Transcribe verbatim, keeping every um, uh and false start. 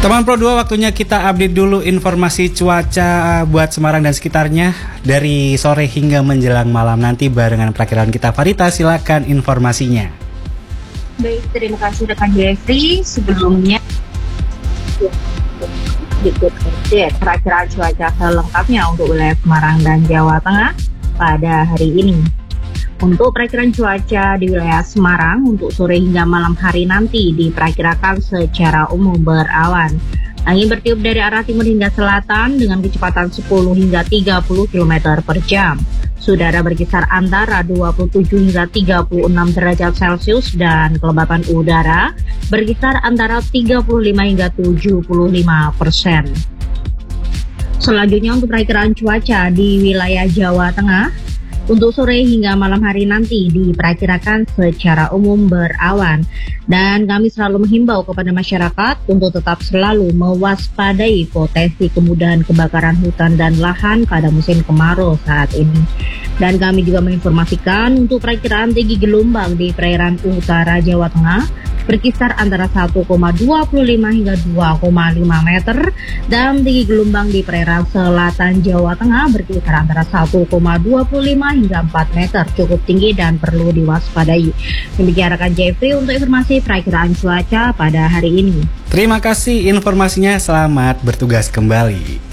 Teman Pro dua, waktunya kita update dulu informasi cuaca buat Semarang dan sekitarnya dari sore hingga menjelang malam nanti barengan perakiran kita. Farita, silakan informasinya. Baik, terima kasih rekan Jeffrey. Sebelumnya ikut update perakiran cuaca selengkapnya untuk wilayah Semarang dan Jawa Tengah pada hari ini. Untuk perakiran cuaca di wilayah Semarang untuk sore hingga malam hari nanti diperkirakan secara umum berawan. Angin bertiup dari arah timur hingga selatan dengan kecepatan sepuluh hingga tiga puluh kilometer per jam. Udara berkisar antara dua puluh tujuh hingga tiga puluh enam derajat Celcius dan kelembapan udara berkisar antara tiga puluh lima hingga tujuh puluh lima persen. Selanjutnya untuk perakiran cuaca di wilayah Jawa Tengah. Untuk sore hingga malam hari nanti diperkirakan secara umum berawan dan kami selalu menghimbau kepada masyarakat untuk tetap selalu mewaspadai potensi kemudahan kebakaran hutan dan lahan pada musim kemarau saat ini. Dan kami juga menginformasikan untuk perakiraan tinggi gelombang di perairan utara Jawa Tengah berkisar antara satu koma dua lima hingga dua koma lima meter dan tinggi gelombang di perairan selatan Jawa Tengah berkisar antara satu koma dua lima hingga empat meter, cukup tinggi dan perlu diwaspadai. Demikian rekan Jeffrey untuk informasi perakiraan cuaca pada hari ini. Terima kasih informasinya, selamat bertugas kembali.